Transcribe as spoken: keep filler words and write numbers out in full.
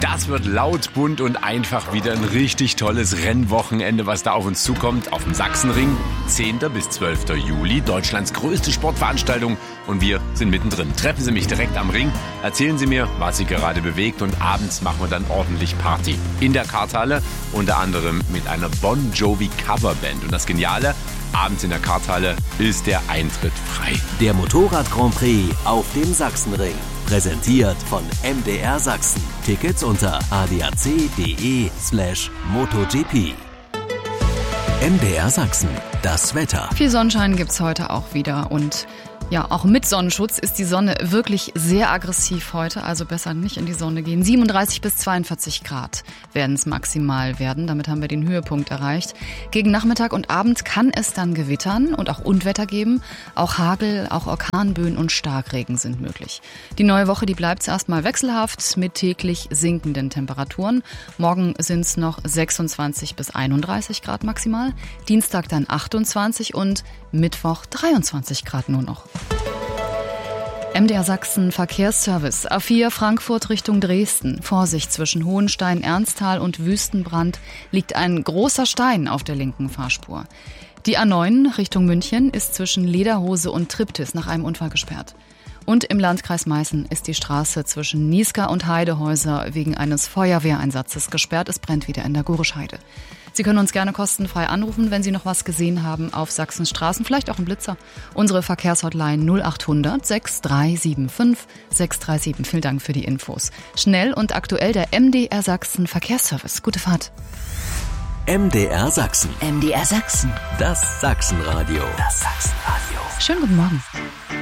Das wird laut, bunt und einfach wieder ein richtig tolles Rennwochenende, was da auf uns zukommt. Auf dem Sachsenring, zehnten bis zwölften Juli, Deutschlands größte Sportveranstaltung. Und wir sind mittendrin. Treffen Sie mich direkt am Ring, erzählen Sie mir, was Sie gerade bewegt. Und abends machen wir dann ordentlich Party. In der Karthalle, unter anderem mit einer Bon Jovi Coverband. Und das Geniale, abends in der Karthalle ist der Eintritt frei. Der Motorrad Grand Prix auf dem Sachsenring. Präsentiert von M D R Sachsen. Tickets unter adac.de slash MotoGP. M D R Sachsen, das Wetter. Viel Sonnenschein gibt's heute auch wieder und ja, auch mit Sonnenschutz ist die Sonne wirklich sehr aggressiv heute, also besser nicht in die Sonne gehen. siebenunddreißig bis zweiundvierzig Grad werden es maximal werden, damit haben wir den Höhepunkt erreicht. Gegen Nachmittag und Abend kann es dann gewittern und auch Unwetter geben. Auch Hagel, auch Orkanböen und Starkregen sind möglich. Die neue Woche, die bleibt zuerst mal wechselhaft mit täglich sinkenden Temperaturen. Morgen sind es noch sechsundzwanzig bis einunddreißig Grad maximal, Dienstag dann achtundzwanzig und Mittwoch dreiundzwanzig Grad nur noch. M D R Sachsen Verkehrsservice. A vier Frankfurt Richtung Dresden. Vorsicht, zwischen Hohenstein, Ernsthal und Wüstenbrand liegt ein großer Stein auf der linken Fahrspur. Die A neun Richtung München ist zwischen Lederhose und Triptis nach einem Unfall gesperrt. Und im Landkreis Meißen ist die Straße zwischen Niesca und Heidehäuser wegen eines Feuerwehreinsatzes gesperrt. Es brennt wieder in der Gorischheide. Sie können uns gerne kostenfrei anrufen, wenn Sie noch was gesehen haben auf Sachsens Straßen, vielleicht auch einen Blitzer. Unsere Verkehrshotline null achthundert sechs drei sieben fünf sechs drei sieben. Vielen Dank für die Infos. Schnell und aktuell der M D R Sachsen Verkehrsservice. Gute Fahrt. M D R Sachsen. M D R Sachsen. Das Sachsenradio. Das Sachsenradio. Schönen guten Morgen.